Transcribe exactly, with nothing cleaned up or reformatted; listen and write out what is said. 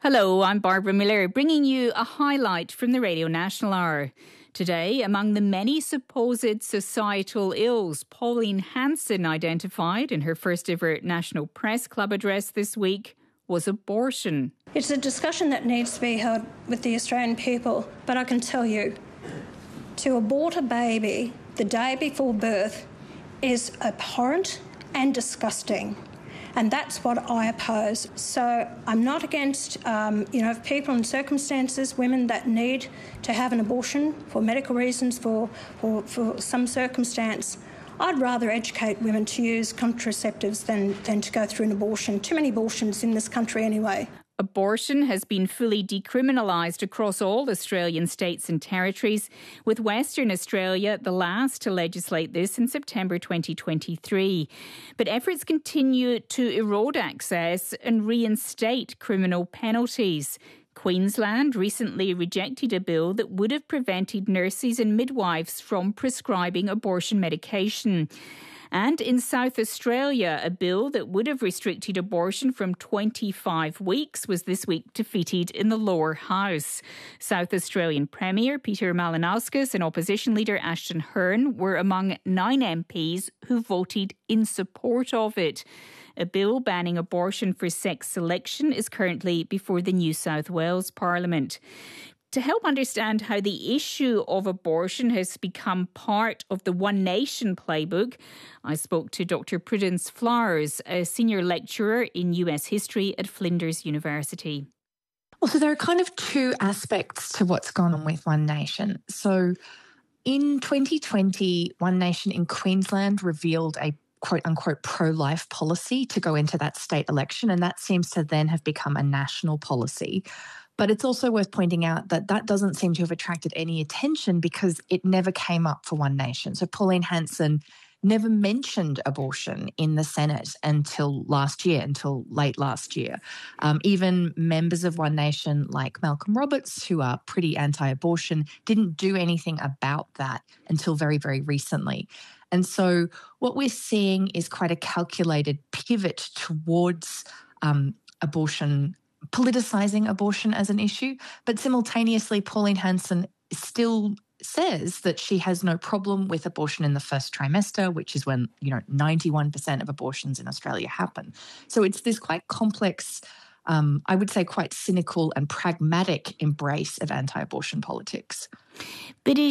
Hello, I'm Barbara Miller, bringing you a highlight from the Radio National Hour. Today, among the many supposed societal ills Pauline Hanson identified in her first ever National Press Club address this week was abortion. It's a discussion that needs to be held with the Australian people, but I can tell you, to abort a baby the day before birth is abhorrent and disgusting. And that's what I oppose. So I'm not against, um, you know, people in circumstances, women that need to have an abortion for medical reasons, for, for, for some circumstance. I'd rather educate women to use contraceptives than, than to go through an abortion. Too many abortions in this country anyway. Abortion has been fully decriminalised across all Australian states and territories, with Western Australia the last to legislate this in September twenty twenty-three. But efforts continue to erode access and reinstate criminal penalties. Queensland recently rejected a bill that would have prevented nurses and midwives from prescribing abortion medication. And in South Australia, a bill that would have restricted abortion from twenty-five weeks was this week defeated in the lower house. South Australian Premier Peter Malinauskas and Opposition Leader Ashton Hearn were among nine M Ps who voted in support of it. A bill banning abortion for sex selection is currently before the New South Wales Parliament. To help understand how the issue of abortion has become part of the One Nation playbook, I spoke to Doctor Prudence Flowers, a senior lecturer in U S history at Flinders University. Well, so there are kind of two aspects to what's gone on with One Nation. So in twenty twenty, One Nation in Queensland revealed a quote-unquote pro-life policy to go into that state election, and that seems to then have become a national policy. But it's also worth pointing out that that doesn't seem to have attracted any attention because it never came up for One Nation. So Pauline Hanson never mentioned abortion in the Senate until last year, until late last year. Um, even members of One Nation like Malcolm Roberts, who are pretty anti-abortion, didn't do anything about that until very, very recently. And so what we're seeing is quite a calculated pivot towards um, abortion, politicising abortion as an issue, but simultaneously Pauline Hanson still says that she has no problem with abortion in the first trimester, which is when, you know, ninety-one percent of abortions in Australia happen. So it's this quite complex, um, I would say quite cynical and pragmatic embrace of anti-abortion politics. But is